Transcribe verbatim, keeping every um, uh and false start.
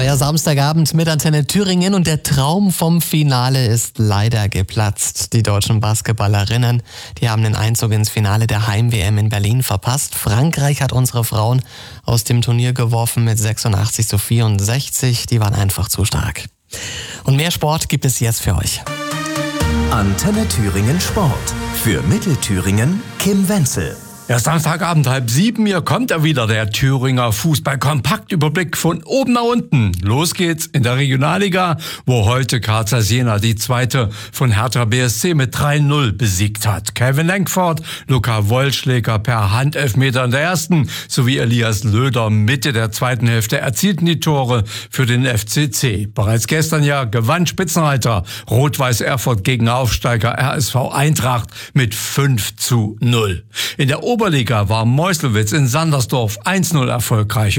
ja Samstagabend mit Antenne Thüringen und der Traum vom Finale ist leider geplatzt. Die deutschen Basketballerinnen, die haben den Einzug ins Finale der Heim-W M in Berlin verpasst. Frankreich hat unsere Frauen aus dem Turnier geworfen mit sechsundachtzig zu vierundsechzig. Die waren einfach zu stark. Und mehr Sport gibt es jetzt für euch. Antenne Thüringen Sport. Für Mittelthüringen Kim Wenzel. Ja, Samstagabend halb sieben, hier kommt er wieder, der Thüringer Fußball-Kompaktüberblick von oben nach unten. Los geht's in der Regionalliga, wo heute K Z Jena die zweite von Hertha B S C mit drei null besiegt hat. Kevin Lenkford, Luca Wollschläger per Handelfmeter in der ersten sowie Elias Löder Mitte der zweiten Hälfte erzielten die Tore für den F C C. Bereits gestern ja gewann Spitzenreiter Rot-Weiß Erfurt gegen Aufsteiger R S V Eintracht mit fünf zu null. In der Oberliga war Meuselwitz in Sandersdorf eins null erfolgreich.